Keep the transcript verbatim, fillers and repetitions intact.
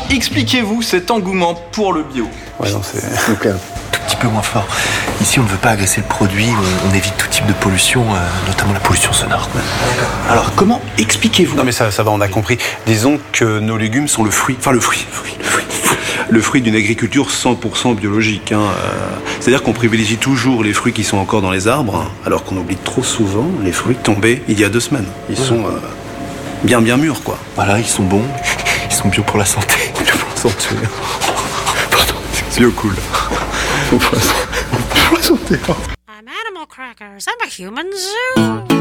Comment expliquez-vous cet engouement pour le bio ? Ouais, non, c'est... S'il vous plaît, un tout petit peu moins fort. Ici, on ne veut pas agresser le produit, on, on évite tout type de pollution, euh, notamment la pollution sonore. Alors, comment expliquez-vous ? Non mais ça, ça va, on a compris. Disons que nos légumes sont le fruit, enfin le fruit, le fruit, le fruit, le fruit d'une agriculture cent pour cent biologique. Hein. Euh, c'est-à-dire qu'on privilégie toujours les fruits qui sont encore dans les arbres, hein, alors qu'on oublie trop souvent les fruits tombés il y a deux semaines. Ils sont euh, bien bien mûrs, quoi. Voilà, ils sont bons, ils sont bio pour la santé. Bio pour la santé. Pardon, c'est bio cool. Pour la santé. Pour la santé. I'm Animal Crackers. I'm a human zoo.